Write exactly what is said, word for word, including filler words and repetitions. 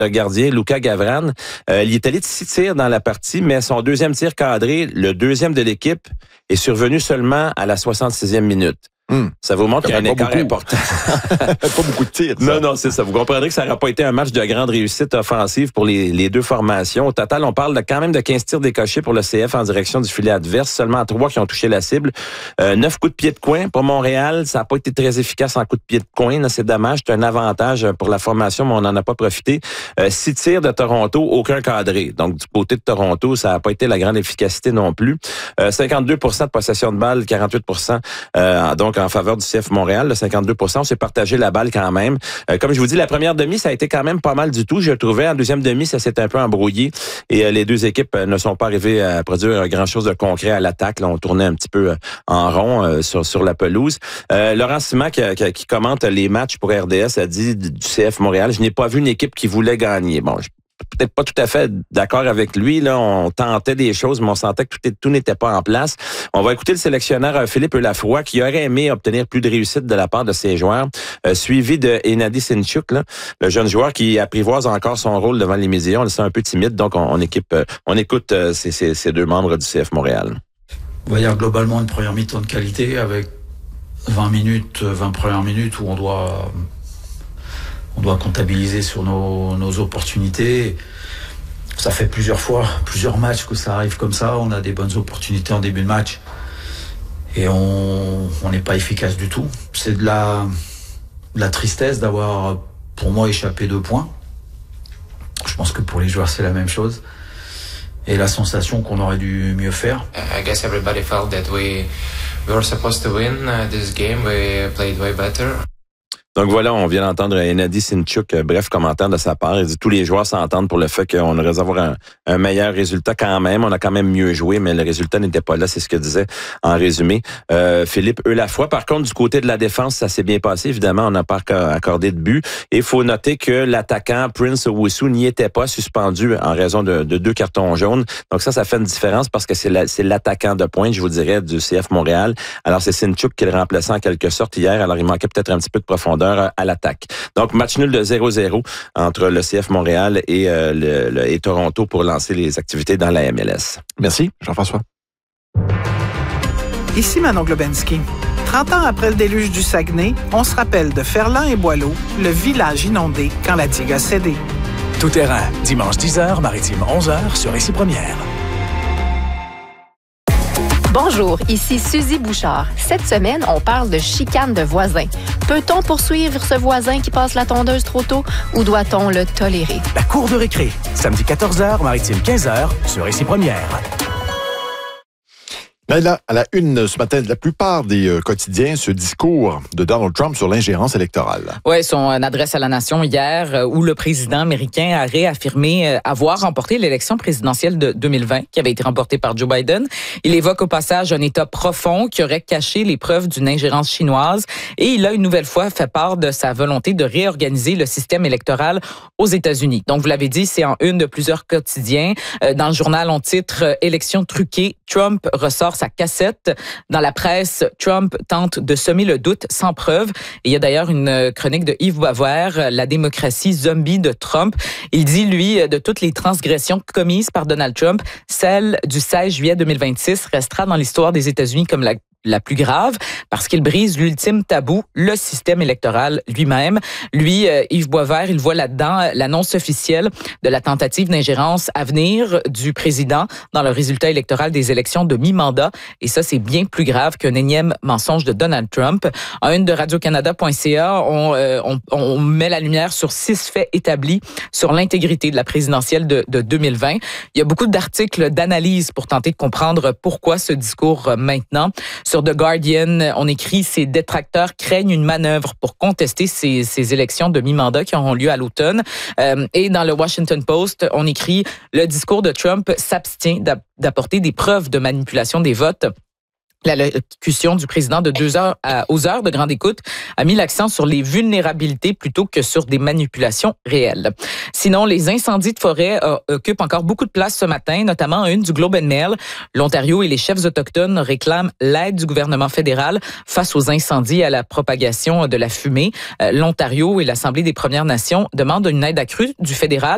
le gardien Luka Gavran. Euh, il est allé de six tirs dans la partie, mais son deuxième tir cadré, le deuxième de l'équipe, est survenu seulement à la soixante-sixième minute. Hum. Ça vous montre qu'il y a un écart beaucoup. important. Pas beaucoup de tirs. Ça. Non, non, c'est ça. Vous comprendrez que ça n'aurait pas été un match de grande réussite offensive pour les, les deux formations. Au total, on parle de, quand même de quinze tirs décochés pour le C F en direction du filet adverse. Seulement trois qui ont touché la cible. Euh, neuf coups de pied de coin pour Montréal. Ça n'a pas été très efficace en coups de pied de coin. Là, c'est dommage. C'est un avantage pour la formation, mais on n'en a pas profité. Euh, six tirs de Toronto, aucun cadré. Donc, du côté de Toronto, ça n'a pas été la grande efficacité non plus. Euh, cinquante-deux pour cent de possession de balle, quarante-huit pour cent euh, donc en faveur du C F Montréal, le cinquante-deux pour cent, on s'est partagé la balle quand même. Euh, comme je vous dis, la première demi, ça a été quand même pas mal du tout, je trouvais. En deuxième demi, ça s'est un peu embrouillé et euh, les deux équipes euh, ne sont pas arrivées à produire grand-chose de concret à l'attaque. Là, on tournait un petit peu euh, en rond euh, sur, sur la pelouse. Euh, Laurent Simon, qui, qui, qui commente les matchs pour R D S, a dit du C F Montréal, je n'ai pas vu une équipe qui voulait gagner. Bon, je peut-être pas tout à fait d'accord avec lui. Là, on tentait des choses, mais on sentait que tout, tout n'était pas en place. On va écouter le sélectionneur Philippe Lafroy, qui aurait aimé obtenir plus de réussite de la part de ses joueurs, euh, suivi de Enadi Sinchuk, là, le jeune joueur qui apprivoise encore son rôle devant les médias. On le sent un peu timide, donc on, on, équipe, euh, on écoute euh, ces, ces, ces deux membres du C F Montréal. On va dire globalement une première mi-temps de qualité avec vingt minutes, vingt premières minutes où on doit... On doit comptabiliser sur nos, nos opportunités. Ça fait plusieurs fois, plusieurs matchs que ça arrive comme ça. On a des bonnes opportunités en début de match et on n'est pas efficace du tout. C'est de la, de la tristesse d'avoir, pour moi, échappé deux points. Je pense que pour les joueurs, c'est la même chose. Et la sensation qu'on aurait dû mieux faire. I guess everybody felt that we, we were supposed to win this game. We played way better. Donc voilà, on vient d'entendre Enadi Sinchuk, bref commentaire de sa part. Il dit tous les joueurs s'entendent pour le fait qu'on aurait dû avoir un, un meilleur résultat quand même. On a quand même mieux joué, mais le résultat n'était pas là. C'est ce que disait en résumé euh, Philippe Eulafoy. Par contre, du côté de la défense, ça s'est bien passé. Évidemment, on n'a pas accordé de but. Et il faut noter que l'attaquant Prince Owusu n'y était pas suspendu en raison de, de deux cartons jaunes. Donc ça, ça fait une différence parce que c'est, la, c'est l'attaquant de pointe, je vous dirais, du C F Montréal. Alors c'est Sinchuk qui le remplaçait en quelque sorte hier. Alors il manquait peut-être un petit peu de profondeur à l'attaque. Donc, match nul de zéro zéro entre le C F Montréal et, euh, le, le, et Toronto pour lancer les activités dans la M L S. Merci, Jean-François. Ici Manon Globensky. trente ans après le déluge du Saguenay, on se rappelle de Ferland et Boileau, le village inondé quand la digue a cédé. Tout terrain, dimanche dix heures, Maritime onze heures sur Ici Première. Bonjour, ici Suzy Bouchard. Cette semaine, on parle de chicane de voisins. Peut-on poursuivre ce voisin qui passe la tondeuse trop tôt ou doit-on le tolérer? La cour de récré, samedi quatorze heures, Maritime quinze heures sur Ici Première. Là, à la une ce matin, la plupart des euh, quotidiens, ce discours de Donald Trump sur l'ingérence électorale. Oui, son adresse à la nation hier, euh, où le président américain a réaffirmé euh, avoir remporté l'élection présidentielle de deux mille vingt, qui avait été remportée par Joe Biden. Il évoque au passage un État profond qui aurait caché les preuves d'une ingérence chinoise et il a une nouvelle fois fait part de sa volonté de réorganiser le système électoral aux États-Unis. Donc, vous l'avez dit, c'est en une de plusieurs quotidiens. Euh, dans le journal, on titre euh, « Élection truquée, Trump ressort sa cassette ». Dans la presse, Trump tente de semer le doute sans preuve. Et il y a d'ailleurs une chronique de Yves Boisvert, « La démocratie zombie de Trump ». Il dit, lui, de toutes les transgressions commises par Donald Trump, celle du seize juillet deux mille vingt-six restera dans l'histoire des États-Unis comme la la plus grave, parce qu'il brise l'ultime tabou, le système électoral lui-même. Lui, euh, Yves Boisvert, il voit là-dedans l'annonce officielle de la tentative d'ingérence à venir du président dans le résultat électoral des élections de mi-mandat. Et ça, c'est bien plus grave qu'un énième mensonge de Donald Trump. En une de radio canada point c a, on, euh, on, on met la lumière sur six faits établis sur l'intégrité de la présidentielle de, de deux mille vingt. Il y a beaucoup d'articles d'analyse pour tenter de comprendre pourquoi ce discours euh, maintenant. Sur The Guardian, on écrit « Ces détracteurs craignent une manœuvre pour contester ces, ces élections de mi-mandat qui auront lieu à l'automne. Euh, » Et dans le Washington Post, on écrit « Le discours de Trump s'abstient d'apporter des preuves de manipulation des votes. » L'allocution du président de deux heures à, aux heures de grande écoute a mis l'accent sur les vulnérabilités plutôt que sur des manipulations réelles. Sinon, les incendies de forêt euh, occupent encore beaucoup de place ce matin, notamment une du Globe and Mail. L'Ontario et les chefs autochtones réclament l'aide du gouvernement fédéral face aux incendies et à la propagation de la fumée. Euh, L'Ontario et l'Assemblée des Premières Nations demandent une aide accrue du fédéral